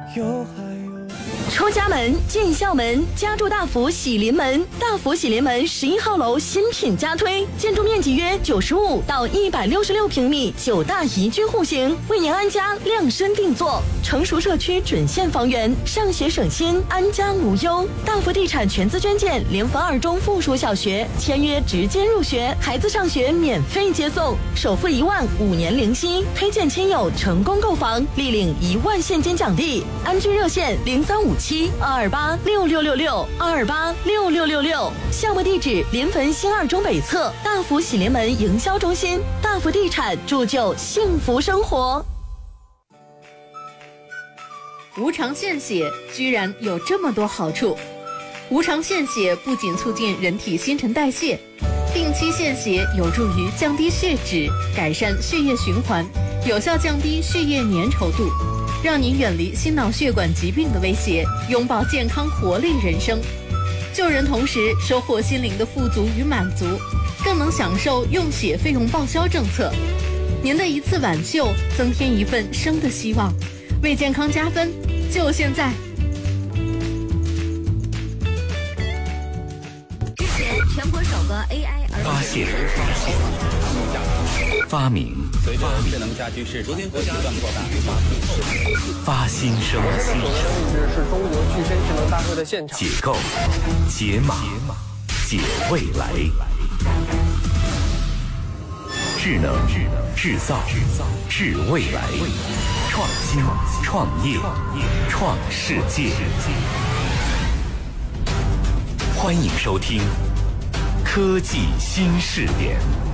出家门进校门，家住大福喜临门。大福喜临门11号楼新品加推，建筑面积约95到166平米，9大宜居户型，为您安家量身定做。成熟社区准现房源，上学省心，安家无忧。大福地产全资捐建联合2中附属小学，签约直接入学，孩子上学免费接送，首付1万，5年零息。推荐亲友成功购房，立领1万现金奖励。安居热线0357-228-6666，228-6666。项目地址临汾新2中北侧，大福喜临门营销中心。大福地产铸就幸福生活。 无偿献血居然有这么多好处。无偿献血不仅促进人体新陈代谢，定期献血有助于降低血脂，改善血液循环，有效降低血液粘稠度，让你远离心脑血管疾病的威胁，拥抱健康活力人生。救人同时收获心灵的富足与满足，更能享受用血费用报销政策。您的一次挽救，增添一份生的希望，为健康加分，就现在！ 之前全国首个 AI 发现、发明、 随着智能家居市场不断扩大， 发新生、 我现在走的位置是中国具身智能大会的现场。 解构、解码、解未来。智能、制造、智未来。创新、创业、创世界。欢迎收听科技新视点。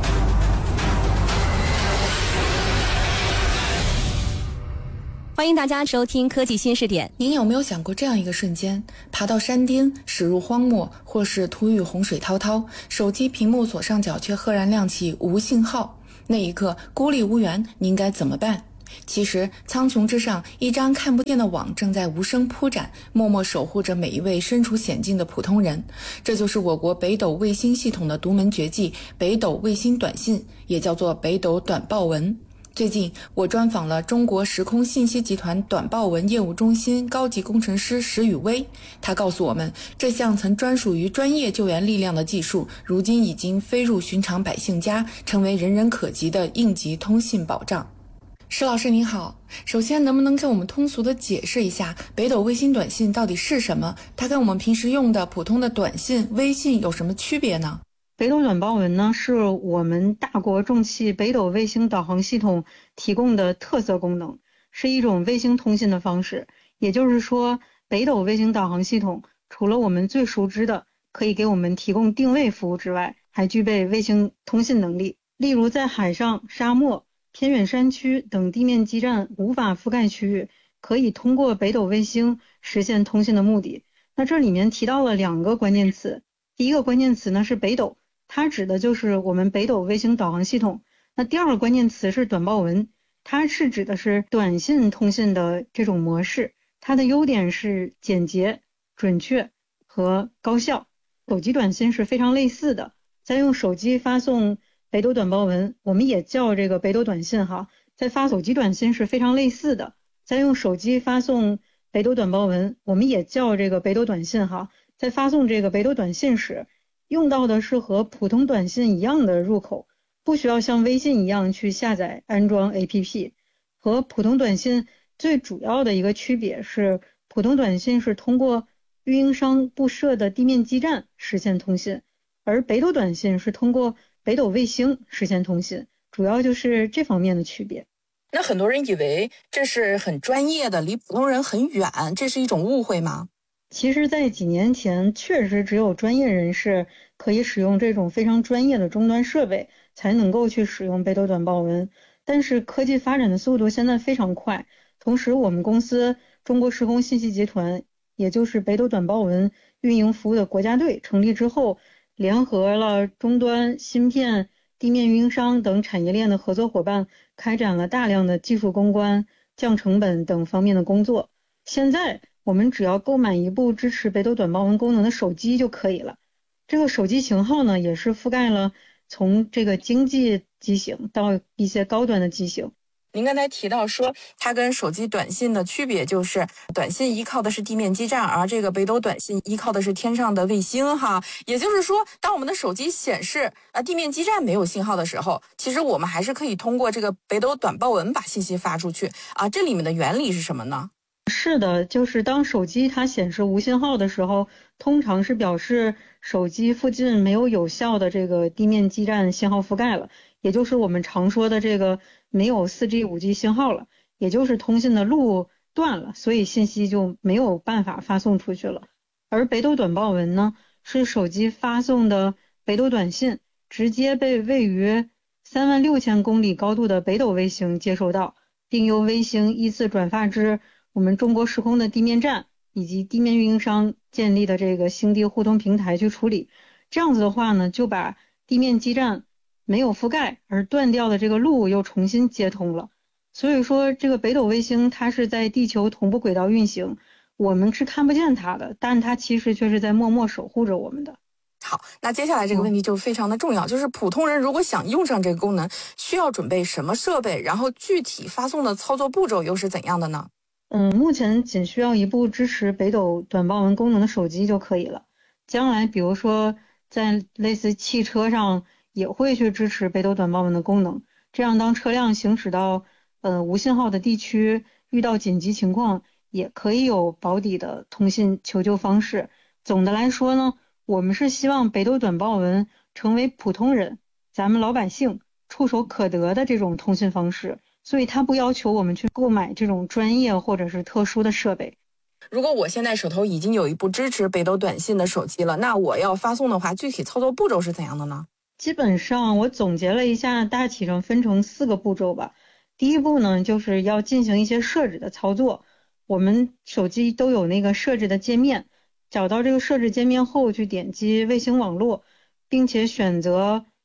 欢迎大家收听科技新视点。 您有没有想过这样一个瞬间，爬到山巅，驶入荒漠，或是途遇洪水滔滔，手机屏幕左上角却赫然亮起无信号，那一刻孤立无援，您该怎么办？其实苍穹之上，一张看不见的网正在无声铺展，默默守护着每一位身处险境的普通人。这就是我国北斗卫星系统的独门绝技——北斗卫星短信，也叫做北斗短报文。最近我专访了中国时空信息集团短报文业务中心高级工程师石宇威，他告诉我们，这项曾专属于专业救援力量的技术，如今已经飞入寻常百姓家，成为人人可及的应急通信保障。石老师您好，首先能不能跟我们通俗的解释一下北斗卫星短信到底是什么？它跟我们平时用的普通的短信、微信有什么区别呢？ 北斗短报文呢，是我们大国重器北斗卫星导航系统提供的特色功能，是一种卫星通信的方式。也就是说，北斗卫星导航系统除了我们最熟知的可以给我们提供定位服务之外，还具备卫星通信能力。例如在海上、沙漠、偏远山区等地面基站无法覆盖区域，可以通过北斗卫星实现通信的目的。那这里面提到了2个关键词，第一个关键词呢是北斗，它指的就是我们北斗卫星导航系统。那第2个关键词是短报文，它是指的是短信通信的这种模式。它的优点是简洁、准确和高效。手机短信是非常类似的，在用手机发送北斗短报文，我们也叫这个北斗短信哈，在发手机短信是非常类似的，在用手机发送北斗短报文，我们也叫这个北斗短信哈，在发送这个北斗短信时，用到的是和普通短信一样的入口，不需要像微信一样去下载安装 APP。 和普通短信最主要的一个区别是，普通短信是通过运营商布设的地面基站实现通信，而北斗短信是通过北斗卫星实现通信，主要就是这方面的区别。 那很多人以为这是很专业的，离普通人很远，这是一种误会吗？ 其实在几年前，确实只有专业人士可以使用这种非常专业的终端设备，才能够去使用北斗短报文。但是科技发展的速度现在非常快，同时我们公司中国时空信息集团，也就是北斗短报文运营服务的国家队成立之后，联合了终端、芯片、地面运营商等产业链的合作伙伴，开展了大量的技术攻关、降成本等方面的工作。现在我们只要购买一部支持北斗短报文功能的手机就可以了。这个手机型号呢，也是覆盖了从这个经济机型到一些高端的机型。 您刚才提到说，它跟手机短信的区别就是短信依靠的是地面基站，而这个北斗短信依靠的是天上的卫星哈。也就是说，当我们的手机显示地面基站没有信号的时候，其实我们还是可以通过这个北斗短报文把信息发出去啊。这里面的原理是什么呢？ 是的，就是当手机它显示无信号的时候，通常是表示手机附近没有有效的这个地面基站信号覆盖了，也就是我们常说的这个没有 4G、5G 信号了，也就是通信的路断了，所以信息就没有办法发送出去了。而北斗短报文呢，是手机发送的北斗短信直接被位于36000公里高度的北斗卫星接收到，并由卫星依次转发至我们中国时空的地面站以及地面运营商建立的这个星地互通平台去处理。这样子的话呢，就把地面基站没有覆盖而断掉的这个路又重新接通了。所以说这个北斗卫星它是在地球同步轨道运行，我们是看不见它的，但它其实却是在默默守护着我们的。 好，那接下来这个问题就非常的重要，就是普通人如果想用上这个功能，需要准备什么设备，然后具体发送的操作步骤又是怎样的呢？ 目前仅需要一部支持北斗短报文功能的手机就可以了。将来比如说在类似汽车上也会去支持北斗短报文的功能，这样当车辆行驶到无信号的地区，遇到紧急情况也可以有保底的通信求救方式。总的来说呢，我们是希望北斗短报文成为普通人咱们老百姓触手可得的这种通信方式，所以它不要求我们去购买这种专业或者是特殊的设备。 如果我现在手头已经有一部支持北斗短信的手机了，那我要发送的话，具体操作步骤是怎样的呢？ 基本上我总结了一下，大体上分成4个步骤吧。第一步呢，就是要进行一些设置的操作。我们手机都有那个设置的界面，找到这个设置界面后，去点击卫星网络，并且选择